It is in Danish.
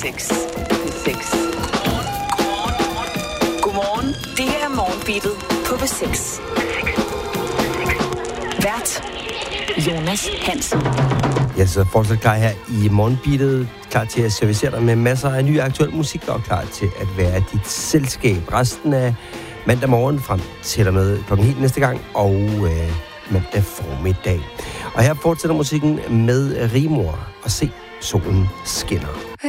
6. Godmorgen. Det her er Morgenbeatet på B6. Vært Jonas Hansen. Jeg sidder fortsat klar her i Morgenbeatet, klar til at servicere dig med masser af ny aktuel musik, og klar til at være dit selskab resten af mandag morgen frem til og med klokken helt næste gang, og mandag formiddag. Og her fortsætter musikken med Rimor og Se solen skinner.